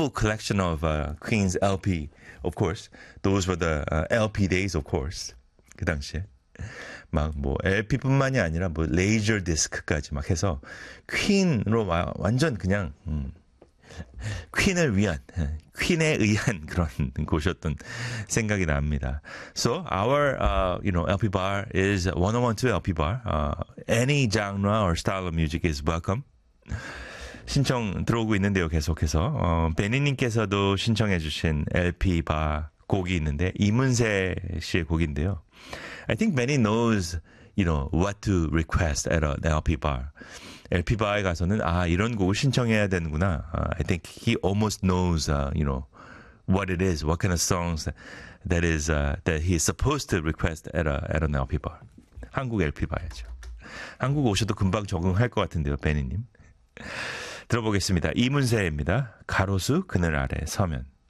full collection of Queen's LP. Of course, those were the LP days, of course. 그 당시에 막 뭐 LP뿐만이 아니라 뭐 레이저 디스크까지 막 해서 퀸으로 완전 그냥 퀸을 위한, 퀸에 의한 그런 곳이었던 생각이 납니다. So our, LP bar is 1012 LP bar. Any genre or style of music is welcome. 신청 들어오고 있는데요, 계속해서. 베니님께서도 신청해주신 LP 바 곡이 있는데, 이문세 씨의 곡인데요. I think Benny knows, what to request at an LP bar. LP 바에 가서는 이런 곡을 신청해야 되는구나. I think he almost knows, what it is, what kind of songs that he is supposed to request at an LP bar. 한국 LP 바야죠. 한국 오셔도 금방 적응할 것 같은데요, 베니님. 들어보겠습니다. 이문세입니다. 가로수 그늘 아래 서면.